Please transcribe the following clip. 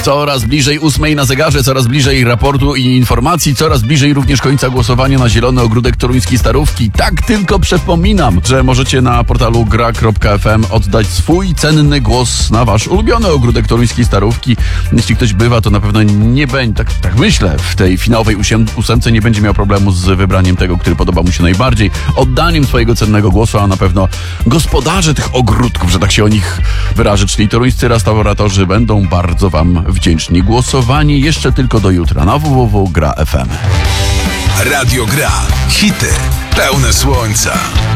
Coraz bliżej 8 na zegarze, coraz bliżej raportu i informacji, coraz bliżej również końca głosowania na Zielony Ogródek Toruńskiej Starówki. Tak tylko przypominam, że możecie na portalu gra.fm oddać swój cenny głos na wasz ulubiony Ogródek Toruńskiej Starówki. Jeśli ktoś bywa, to na pewno nie będzie, tak myślę, w tej finałowej ósemce nie będzie miał problemu z wybraniem tego, który podoba mu się najbardziej, oddaniem swojego cennego głosu, a na pewno gospodarze tych ogródków, że tak się o nich wyrażę, czyli toruńscy restauratorzy, będą bardzo wam wdzięczni. Głosowanie jeszcze tylko do jutra na www.gra.fm. Radio Gra. Hity pełne słońca.